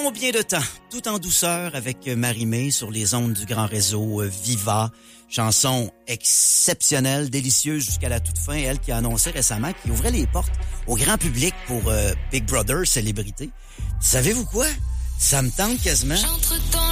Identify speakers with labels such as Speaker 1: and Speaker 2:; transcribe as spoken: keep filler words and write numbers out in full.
Speaker 1: Combien de temps? Tout en douceur avec Marie-Mé sur les ondes du grand réseau Viva. Chanson exceptionnelle, délicieuse jusqu'à la toute fin. Elle qui a annoncé récemment qu'il ouvrait les portes au grand public pour euh, Big Brother Célébrité. Savez-vous quoi? Ça me tente quasiment.